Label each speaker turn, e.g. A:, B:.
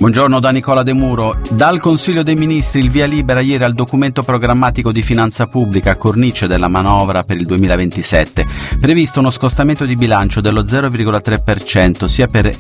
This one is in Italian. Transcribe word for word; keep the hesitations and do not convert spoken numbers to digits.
A: Buongiorno da Nicola De Muro. Dal Consiglio dei Ministri il via libera ieri al documento programmatico di finanza pubblica a cornice della manovra per il duemilaventisette. Previsto uno scostamento di bilancio dello zero virgola tre per cento sia per